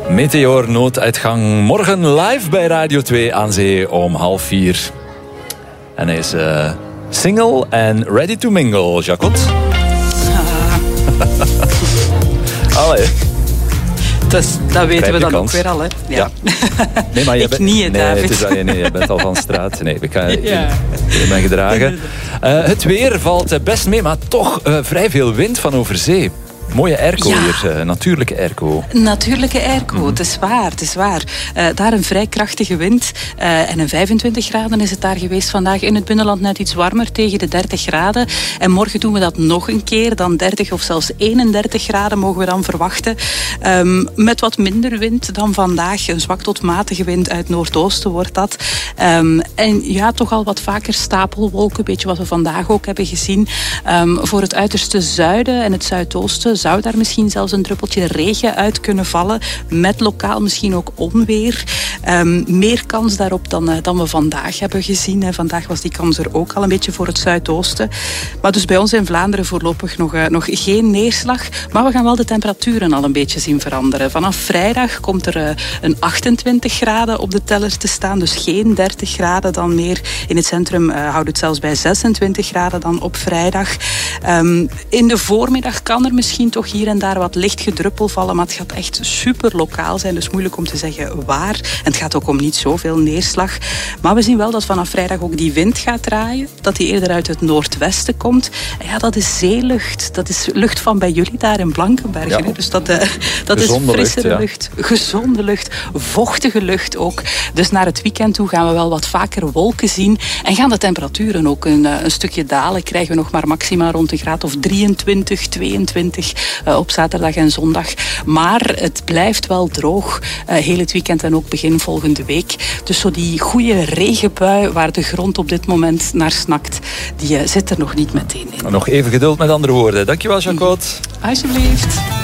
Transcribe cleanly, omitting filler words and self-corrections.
Meteor nooduitgang. Morgen live bij Radio 2 aan zee om 3:30. En hij is single en ready to mingle, Jacot. Allee. Dus, dat weten we dan ook weer al, hè? Ja. Nee, maar ik niet, David. Je bent al van straat. Nee, ik ben gedragen. Het weer valt best mee, maar toch vrij veel wind van over zee. Mooie airco hier, natuurlijke airco. Natuurlijke airco, het is waar, het is waar. Daar een vrij krachtige wind en een 25 graden is het daar geweest vandaag. In het binnenland net iets warmer, tegen de 30 graden. En morgen doen we dat nog een keer, dan 30 of zelfs 31 graden mogen we dan verwachten. Met wat minder wind dan vandaag, een zwak tot matige wind uit noordoosten wordt dat. En ja, toch al wat vaker stapelwolken, een beetje wat we vandaag ook hebben gezien. Voor het uiterste zuiden en het zuidoosten zou daar misschien zelfs een druppeltje regen uit kunnen vallen. Met lokaal misschien ook onweer. Meer kans daarop dan we vandaag hebben gezien. Vandaag was die kans er ook al een beetje voor het zuidoosten. Maar dus bij ons in Vlaanderen voorlopig nog geen neerslag. Maar we gaan wel de temperaturen al een beetje zien veranderen. Vanaf vrijdag komt er een 28 graden op de teller te staan. Dus geen 30 graden dan meer. In het centrum houdt het zelfs bij 26 graden dan op vrijdag. In de voormiddag kan er misschien toch hier en daar wat licht gedruppel vallen, maar het gaat echt super lokaal zijn, dus moeilijk om te zeggen waar. En het gaat ook om niet zoveel neerslag. Maar we zien wel dat vanaf vrijdag ook die wind gaat draaien, dat die eerder uit het noordwesten komt. En ja, dat is zeelucht. Dat is lucht van bij jullie daar in Blankenbergen. Ja. Dus dat is frissere lucht, gezonde lucht, vochtige lucht ook. Dus naar het weekend toe gaan we wel wat vaker wolken zien en gaan de temperaturen ook een stukje dalen. Krijgen we nog maar maxima rond een graad of 23, 22 op zaterdag en zondag. Maar het blijft wel droog heel het weekend en ook begin volgende week. Dus zo die goede regenbui waar de grond op dit moment naar snakt, die zit er nog niet meteen in. Nog even geduld met andere woorden. Dankjewel, Jacot. Alsjeblieft.